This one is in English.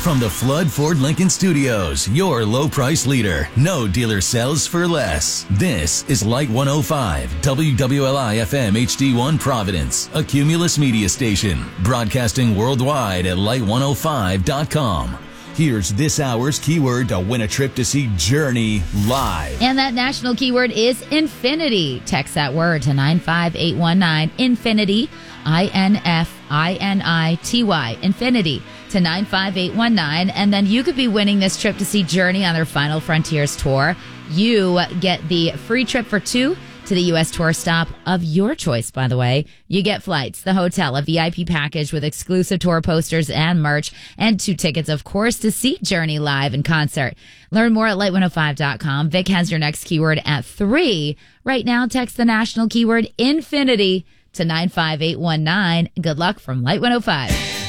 From the Flood Ford Lincoln Studios, your low price leader. No dealer sells for less. This is Light 105, WWLI FM HD1 Providence, a Cumulus media station, broadcasting worldwide at light105.com. Here's this hour's keyword to win a trip to see Journey live. And that national keyword is infinity. Text that word to 95819. Infinity, INFINITY. Infinity to 95819. And then you could be winning this trip to see Journey on their Final Frontiers tour. You get the free trip for two to the U.S. tour stop of your choice, by the way. You get flights, the hotel, a VIP package with exclusive tour posters and merch, and 2 tickets, of course, to see Journey live in concert. Learn more at light105.com. Vic has your next keyword at 3. Right now, text the national keyword infinity to 95819. Good luck from Light 105.